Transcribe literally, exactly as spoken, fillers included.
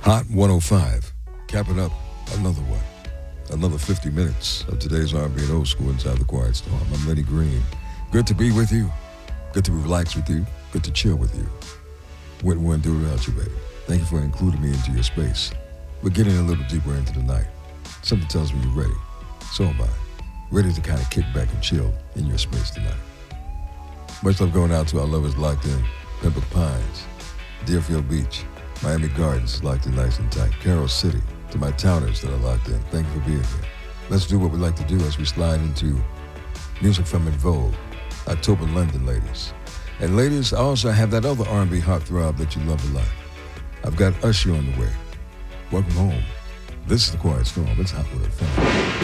Hot one oh five, capping up another one. Another fifty minutes of today's R and B and old school inside the Quiet Storm. I'm Lenny Green. Good to be with you. Good to relax with you. Good to chill with you. Wouldn't want to do it without you, baby. Thank you for including me into your space. We're getting a little deeper into the night. Something tells me you're ready. So am I. Ready to kind of kick back and chill in your space tonight. Much love going out to our lovers locked in. Pembroke Pines, Deerfield Beach, Miami Gardens locked in nice and tight. Carroll City, to my towners that are locked in. Thank you for being here. Let's do what we like to do as we slide into music from En Vogue, October London, ladies. And ladies, I also have that other R and B heartthrob that you love a lot. I've got Usher on the way. Welcome home. This is the Quiet Storm. It's Hot one oh five.